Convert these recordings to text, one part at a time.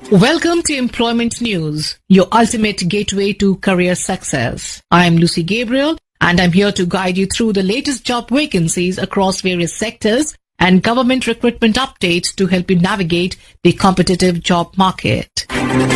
Welcome to Employment News, your ultimate gateway to career success. I am Lucy Gabriel, and I'm here to guide you through the latest job vacancies across various sectors and government recruitment updates to help you navigate the competitive job market.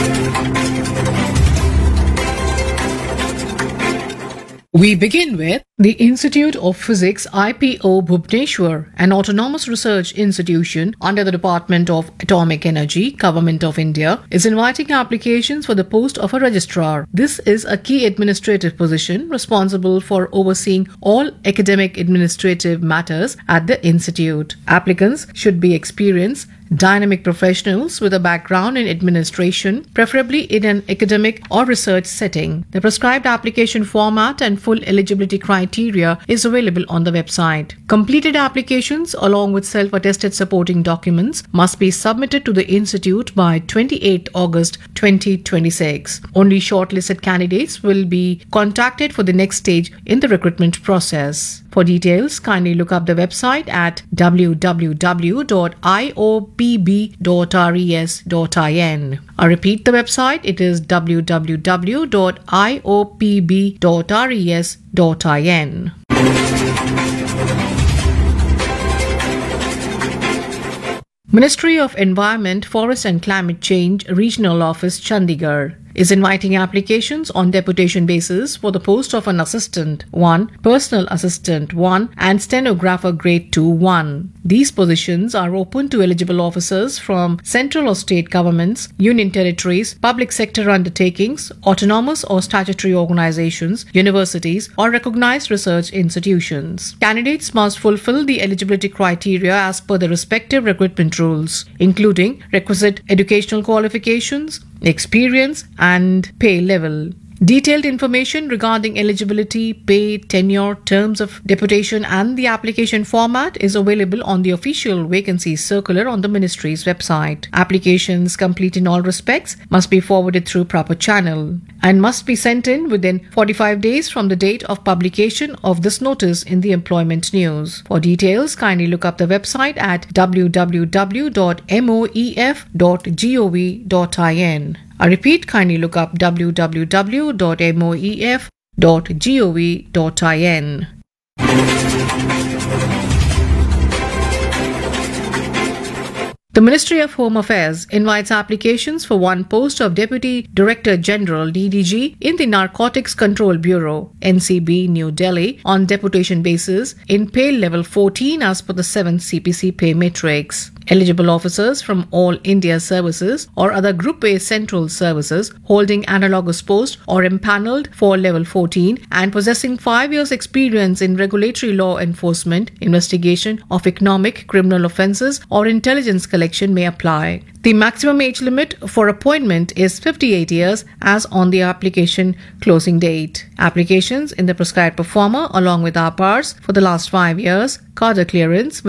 We begin with the Institute of Physics IPO Bhubaneswar, an autonomous research institution under the Department of Atomic Energy, Government of India, is inviting applications for the post of a registrar. This is a key administrative position responsible for overseeing all academic administrative matters at the institute. Applicants should be experienced dynamic professionals with a background in administration, preferably in an academic or research setting. The prescribed application format and full eligibility criteria is available on the website. Completed applications along with self-attested supporting documents must be submitted to the institute by 28 August 2026. Only shortlisted candidates will be contacted for the next stage in the recruitment process. For details, kindly look up the website at www.iopb.res.in. I repeat the website, it is www.iopb.res.in. Ministry of Environment, Forest and Climate Change, Regional Office, Chandigarh, is inviting applications on deputation basis for the post of an Assistant 1, Personal Assistant 1 and Stenographer Grade 2 1. These positions are open to eligible officers from central or state governments, union territories, public sector undertakings, autonomous or statutory organizations, universities or recognized research institutions. Candidates must fulfill the eligibility criteria as per the respective recruitment rules, including requisite educational qualifications, experience and pay level. Detailed information regarding eligibility, pay, tenure, terms of deputation and the application format is available on the official vacancy circular on the ministry's website. Applications complete in all respects must be forwarded through proper channel and must be sent in within 45 days from the date of publication of this notice in the Employment News. For details, kindly look up the website at www.moef.gov.in. I repeat, kindly look up www.moef.gov.in. The Ministry of Home Affairs invites applications for one post of Deputy Director General DDG in the Narcotics Control Bureau, NCB, New Delhi, on deputation basis in pay level 14 as per the 7th CPC pay matrix. Eligible officers from all India services or other Group A central services holding analogous post or empanelled for level 14 and possessing 5 years experience in regulatory law enforcement, investigation of economic, criminal offences or intelligence collection may apply. The maximum age limit for appointment is 58 years as on the application closing date. Applications in the prescribed performer along with APARs for the last 5 years, cadre clearance